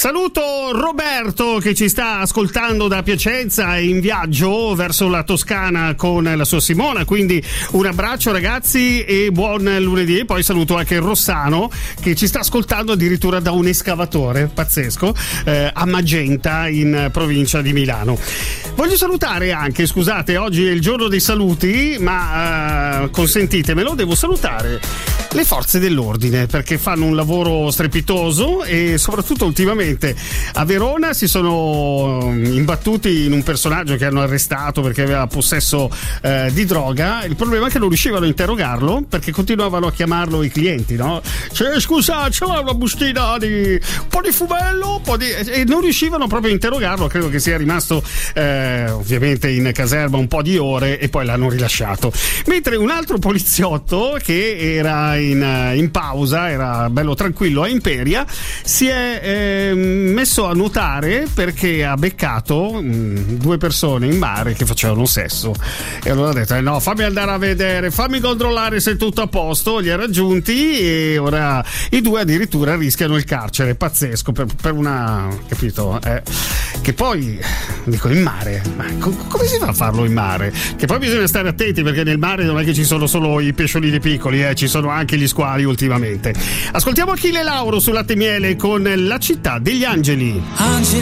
Saluto Roberto che ci sta ascoltando da Piacenza e in viaggio verso la Toscana con la sua Simona, quindi un abbraccio ragazzi e buon lunedì. E poi saluto anche Rossano che ci sta ascoltando addirittura da un escavatore pazzesco a Magenta in provincia di Milano. Voglio salutare anche, scusate, oggi è il giorno dei saluti, ma consentitemelo, devo salutare le forze dell'ordine perché fanno un lavoro strepitoso e soprattutto ultimamente a Verona si sono imbattuti in un personaggio che hanno arrestato perché aveva possesso di droga. Il problema è che non riuscivano a interrogarlo perché continuavano a chiamarlo i clienti, no? Cioè, scusa, c'è una bustina di un po' di fumello, e non riuscivano proprio a interrogarlo. Credo che sia rimasto ovviamente in caserma un po' di ore e poi l'hanno rilasciato. Mentre un altro poliziotto che era in pausa, era bello tranquillo a Imperia, si è messo a nuotare perché ha beccato due persone in mare che facevano sesso e allora ha detto no, fammi andare a vedere, fammi controllare se è tutto a posto. Li ha raggiunti e ora i due addirittura rischiano il carcere. Pazzesco, per una, capito, che poi dico in mare, ma come si fa a farlo in mare? Che poi bisogna stare attenti perché nel mare non è che ci sono solo i pesciolini piccoli, ci sono anche gli squali ultimamente. Ascoltiamo Achille Lauro su Latte e Miele con La città degli angeli. Angeli